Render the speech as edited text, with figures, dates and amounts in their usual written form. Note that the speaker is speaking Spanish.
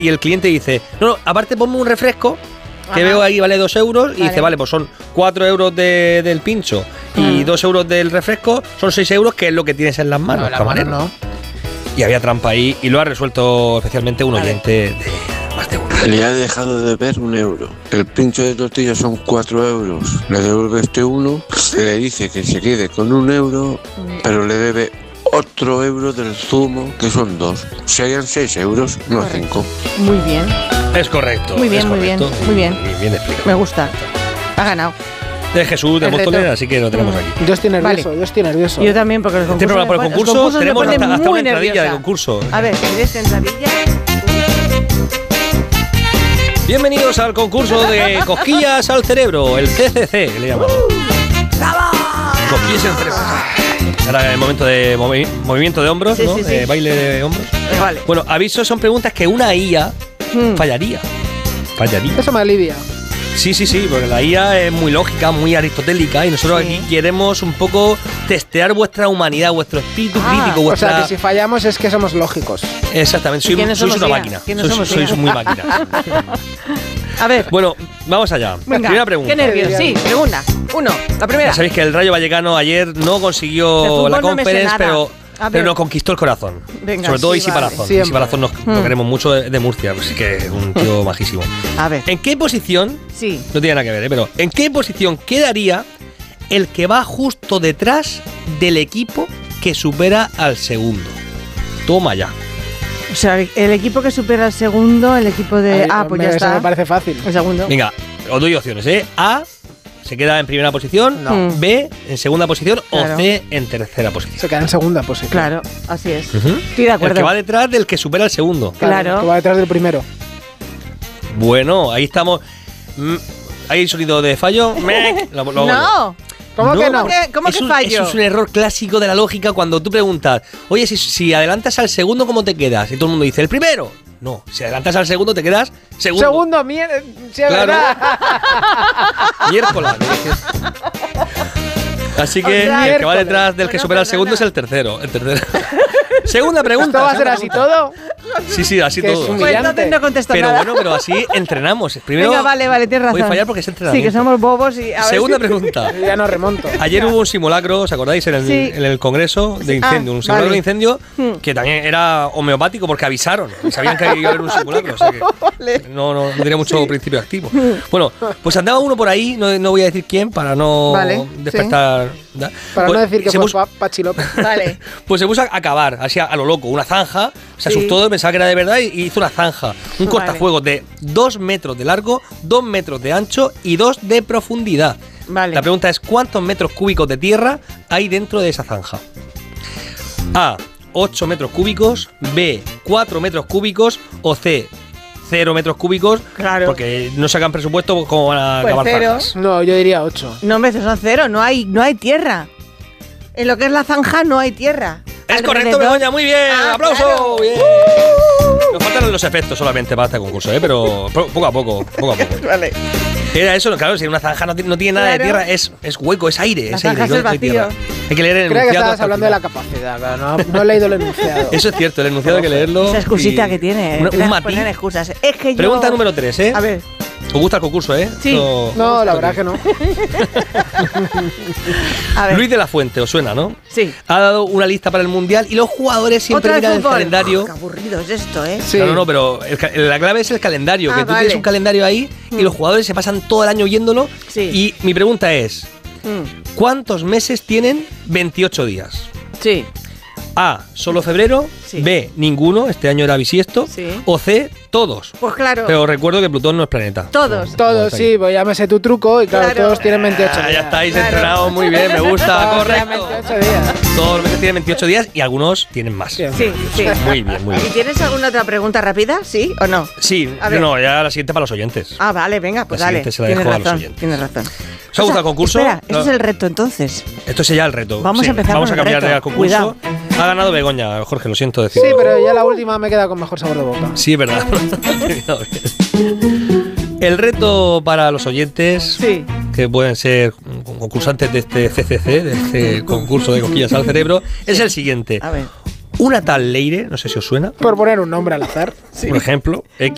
y el cliente dice, no, aparte ponme un refresco, que veo ahí vale 2 euros, y dice, vale, pues son 4 euros del pincho y 2 euros del refresco, son 6 euros, que es lo que tienes en las manos, camarero. No. Y había trampa ahí, y lo ha resuelto especialmente un oyente de más de uno. Le ha dejado de deber 1 euro. El pincho de tortilla son 4 euros. Le devuelve este 1, se le dice que se quede con 1 euro, pero le debe otro euro del zumo, que son 2. Serían 6 euros, no 5. Muy bien. Es correcto. Muy bien, es correcto. muy bien. Bien explicado. Me gusta. Ha ganado. De Jesús de Móstoles, así que lo tenemos aquí. Yo estoy nervioso, Yo también, porque los concursos por el concurso tenemos hasta una entradilla de concurso. A ver, esta entradilla. Bienvenidos al concurso de cosquillas al cerebro, el CCC, le llamamos. Cosquillas al cerebro. Ahora en el momento de movimiento de hombros, sí, ¿no? Sí, sí. Baile de hombros. Vale. Bueno, aviso, son preguntas que una IA fallaría. Eso me alivia. Sí, porque la IA es muy lógica, muy aristotélica, y nosotros aquí queremos un poco testear vuestra humanidad, vuestro espíritu crítico, vuestra... O sea, que si fallamos es que somos lógicos. Exactamente, sois una máquina. Sois muy máquina. A ver. Bueno, vamos allá. Venga, primera pregunta. Qué nervios, sí, segunda. La primera. Ya sabéis que el Rayo Vallecano ayer no consiguió la conferencia, pero nos conquistó el corazón. Venga, sobre todo sí, Isi Palazón. Vale. Isi Palazón nos queremos mucho de Murcia, pues sí que es un tío majísimo. A ver. ¿En qué posición? Sí. No tiene nada que ver, pero ¿en qué posición quedaría el que va justo detrás del equipo que supera al segundo? Toma ya. O sea, el equipo que supera al segundo, el equipo de... pues ya está. Eso me parece fácil. El segundo. Venga, os doy opciones, ¿eh? A, se queda en primera posición, B, en segunda posición, o C, en tercera posición. Se queda en segunda posición. Claro, así es. Estoy de acuerdo. El que va detrás del que supera al segundo. Claro. El que va detrás del primero. Bueno, ahí estamos. ¿Hay sonido de fallo? No. ¿Cómo que no? ¿Cómo que fallo? Eso es un error clásico de la lógica cuando tú preguntas, oye, si adelantas al segundo, ¿cómo te quedas? Y todo el mundo dice, el primero. No, si adelantas al segundo, te quedas segundo. Segundo, mierda. Sí, claro. verdad. Miércoles. Así que el que va detrás del que supera al segundo es el tercero. Segunda pregunta. ¿Esto va a ser así todo? Sí, así todo. Pues entonces no contesto pero nada. Bueno, pero así entrenamos. Primero, venga, vale, tienes razón. Voy a fallar porque es entrenamiento. Sí, que somos bobos y... Segunda pregunta. Ya no remonto. Ayer hubo un simulacro, ¿os acordáis? En el Congreso de incendio. Un simulacro de incendio que también era homeopático porque avisaron. Sabían que iba a haber un simulacro. O sea que no tenía mucho principio activo. Bueno, pues andaba uno por ahí, no voy a decir quién para no despertar... Para no decir que fue Pachi López. Vale. Pues se puso a cavar, así a lo loco, una zanja. Se asustó, pensaba que era de verdad y hizo una zanja. Un cortafuegos de 2 metros de largo, 2 metros de ancho y 2 de profundidad. Vale. La pregunta es, ¿cuántos metros cúbicos de tierra hay dentro de esa zanja? A, 8 metros cúbicos, B, 4 metros cúbicos o C, 0 metros cúbicos, porque no sacan presupuesto como van a acabar zanjas. No, yo diría 8. No, hombre, son 0, no hay tierra. En lo que es la zanja no hay tierra. Es correcto, Begoña, muy bien. ¡Aplauso! Claro. Bien. Nos faltan los efectos solamente para este concurso, pero poco a poco. Vale. Era eso, claro, si una zanja no tiene nada de tierra, es hueco, es aire. La zanja es vacío. Hay que leer el enunciado. Creo que estabas hablando de la capacidad, claro, no he leído el enunciado. Eso es cierto, el enunciado hay que leerlo. Esa excusita que tiene. Un matiz. Poner excusas. Es que Pregunta número 3, ¿eh? A ver. ¿Os gusta el concurso, eh? Sí. No, la verdad que no. A ver. Luis de la Fuente, ¿os suena, no? Sí. Ha dado una lista para el Mundial y los jugadores siempre miran el calendario. Qué aburrido es esto, ¿eh? Sí. No, pero la clave es el calendario, que tú tienes un calendario ahí y los jugadores se pasan todo el año viéndolo. Sí. Y mi pregunta es, ¿cuántos meses tienen 28 días? Sí. A, solo febrero, B, ninguno, este año era bisiesto, o C, todos. Pues claro. Pero recuerdo que Plutón no es planeta. Todos. Todos, sí, pues ya me sé tu truco y claro, todos tienen 28 días. Ya estáis entrenados muy bien, me gusta, correcto. 28 días. Todos los meses tienen 28 días y algunos tienen más. Sí. Muy bien. ¿Y tienes alguna otra pregunta rápida? ¿Sí o no? Sí, no, ya la siguiente para los oyentes. Ah, vale, venga, pues la dale. Siguiente se la dejo a los oyentes. Tienes razón. ¿Os ha gustado el concurso? Espera, este es el reto entonces. Esto es ya el reto. Vamos a empezar Vamos con a el cambiar reto. de concurso. Cuidado. Ha ganado Begoña, Jorge, lo siento decirlo. Sí, pero ya la última me queda con mejor sabor de boca. Sí, es verdad. El reto para los oyentes, que pueden ser concursantes de este CCC, de este concurso de cosquillas al cerebro, es el siguiente. A ver. Una tal Leire, no sé si os suena. Por poner un nombre al azar. Por ejemplo, X.